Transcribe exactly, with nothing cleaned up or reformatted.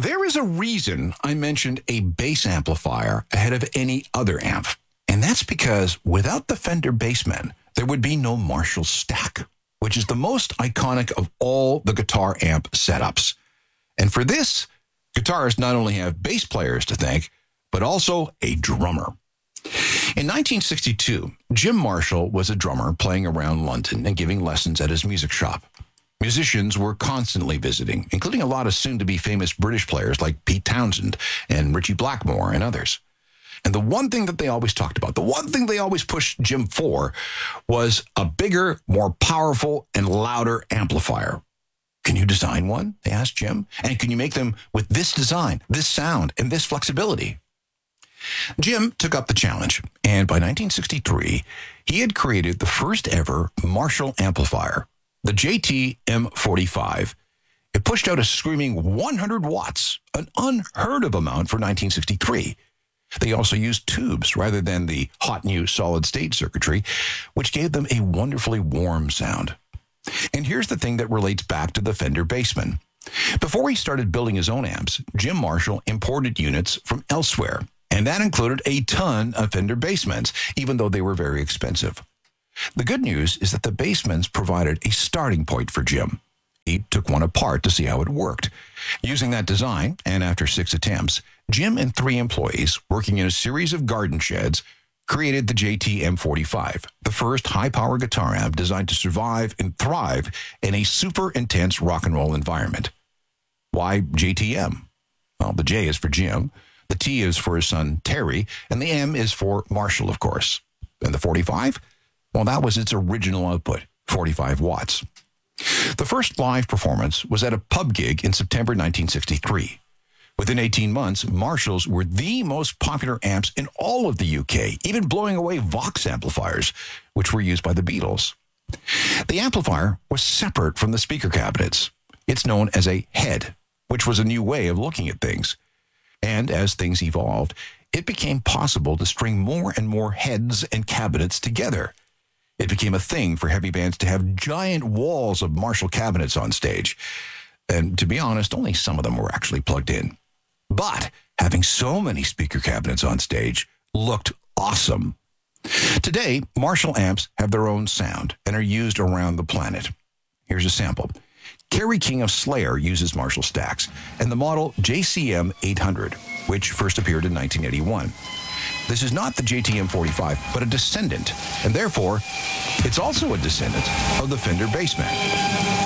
There is a reason I mentioned a bass amplifier ahead of any other amp, and that's because without the Fender Bassman, there would be no Marshall Stack, which is the most iconic of all the guitar amp setups. And for this, guitarists not only have bass players to thank, but also a drummer. In nineteen sixty-two, Jim Marshall was a drummer playing around London and giving lessons at his music shop. Musicians were constantly visiting, including a lot of soon-to-be famous British players like Pete Townsend and Ritchie Blackmore and others. And the one thing that they always talked about, the one thing they always pushed Jim for, was a bigger, more powerful, and louder amplifier. Can you design one? They asked Jim. And can you make them with this design, this sound, and this flexibility? Jim took up the challenge, and by nineteen sixty-three, he had created the first ever Marshall amplifier, the J T M forty-five. It pushed out a screaming one hundred watts, an unheard of amount for nineteen sixty-three. They also used tubes rather than the hot new solid-state circuitry, which gave them a wonderfully warm sound. And here's the thing that relates back to the Fender Bassman. Before he started building his own amps, Jim Marshall imported units from elsewhere, and that included a ton of Fender Bassmans, even though they were very expensive. The good news is that the Bassmans provided a starting point for Jim. He took one apart to see how it worked. Using that design, and after six attempts, Jim and three employees, working in a series of garden sheds, created the J T M forty-five, the first high-power guitar amp designed to survive and thrive in a super intense rock and roll environment. Why J T M? Well, the J is for Jim, the T is for his son Terry, and the M is for Marshall, of course. And the forty-five? Well, that was its original output, forty-five watts. The first live performance was at a pub gig in September nineteen sixty-three. Within eighteen months, Marshalls were the most popular amps in all of the U K, even blowing away Vox amplifiers, which were used by the Beatles. The amplifier was separate from the speaker cabinets. It's known as a head, which was a new way of looking at things. And as things evolved, it became possible to string more and more heads and cabinets together. It became a thing for heavy bands to have giant walls of Marshall cabinets on stage. And to be honest, only some of them were actually plugged in. But having so many speaker cabinets on stage looked awesome. Today, Marshall amps have their own sound and are used around the planet. Here's a sample. Kerry King of Slayer uses Marshall stacks, and the model J C M eight hundred, which first appeared in nineteen eighty-one. This is not the J T M forty-five, but a descendant, and therefore, it's also a descendant of the Fender Bassman.